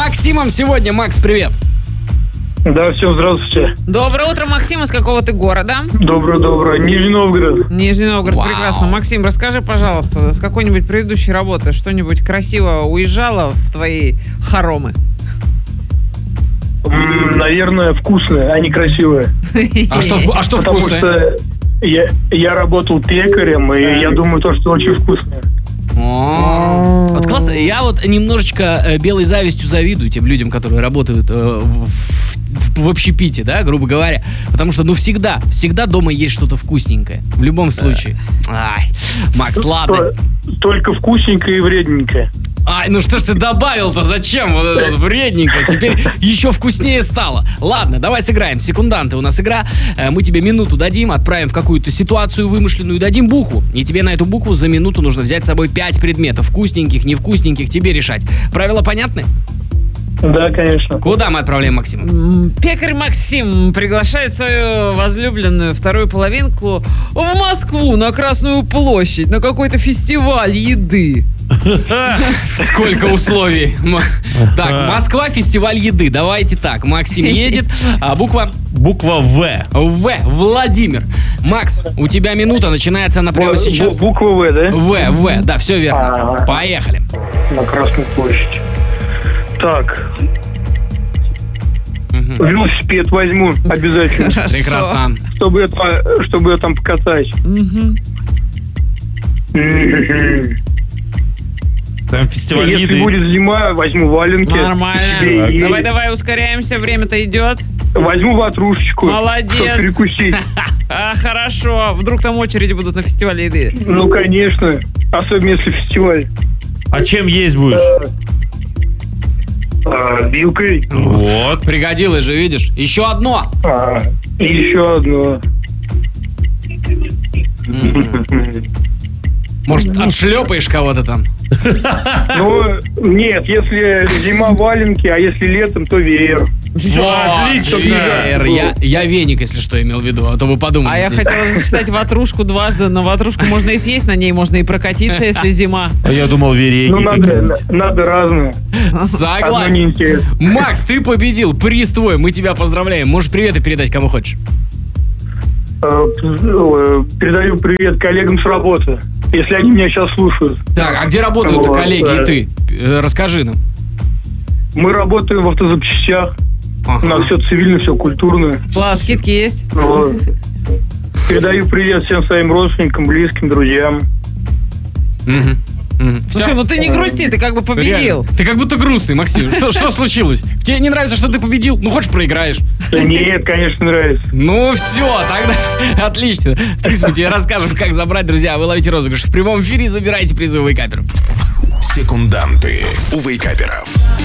Максимом сегодня. Макс, привет. Да, всем здравствуйте. Доброе утро, Максим. Из какого ты города? Доброе. Нижний Новгород. Нижний Новгород, Вау. прекрасно. Максим, расскажи, пожалуйста, с какой-нибудь предыдущей работы что-нибудь красиво уезжало в твои хоромы? Наверное, вкусное, а не красивое. А что Потому вкусное? что я работал пекарем, и я думаю, что очень вкусное. Вот классно. Я вот немножечко белой завистью завидую тем людям, которые работают в общепите, да, грубо говоря. Потому что, всегда дома есть что-то вкусненькое. В любом случае. Ай, Макс, ладно. Только вкусненькое и вредненькое. Ай, ну что ж ты добавил-то? Зачем? Вот это вот вредненько. Теперь еще вкуснее стало. Ладно, давай сыграем. Секунданты у нас игра. Мы тебе минуту дадим, отправим в какую-то ситуацию вымышленную, дадим букву. И тебе на эту букву за минуту нужно взять с собой 5 предметов. Вкусненьких, невкусненьких, тебе решать. Правила понятны? Да, конечно. Куда мы отправляем Максима? Пекарь Максим приглашает свою возлюбленную вторую половинку в Москву на Красную площадь на какой-то фестиваль еды. Сколько условий. Так, Москва, фестиваль еды. Давайте так. Максим едет. А буква? Буква В. В. Владимир. Макс, у тебя минута, начинается она прямо сейчас. Буква В, да? В, да, все верно. Поехали. На Красную площадь. Так. Велосипед возьму обязательно. Хорошо. Прекрасно. Чтобы я там покатать. Там фестиваль Если еды. будет зима, возьму валенки. Нормально. И Давай, ускоряемся, время-то идет. возьму ватрушечку. Молодец. Чтобы перекусить. Хорошо. Вдруг там очереди будут на фестивале еды. Ну, конечно. Особенно если фестиваль. А чем есть будешь? Вилкой. Вот. Пригодилось же, видишь? Еще одно. И еще одно. Может, отшлепаешь кого-то там? Ну, нет, если зима валенки, а если летом, то веер. Отлично. Веер. Я веник, если что, имел в виду, а то вы подумали. А я здесь. хотела зачитать ватрушку дважды. На ватрушку можно и съесть, на ней можно и прокатиться, если зима. А я думал, верейки. Ну, надо разное. Одно Согласен. неинтересно. Макс, ты победил, приз твой, мы тебя поздравляем. Можешь приветы передать кому хочешь. Передаю привет коллегам с работы, если они меня сейчас слушают. Так, а где работают Вот, коллеги да. и ты? Расскажи нам. Мы работаем в автозапчастях. У нас все цивильно, все культурно. Класс, скидки есть? Вот. Передаю привет всем своим родственникам, близким, друзьям. Слушай, ну ты не грусти, ты как бы победил. Реально. Ты как будто грустный, Максим. Что случилось? Тебе не нравится, что ты победил? Ну, хочешь, проиграешь. Да нет, конечно, нравится. Ну, все, тогда отлично. В принципе, тебе расскажем, как забрать, друзья. Вы ловите розыгрыш в прямом эфире и забираете призы у Вейкаперов. Секунданты у Вейкаперов.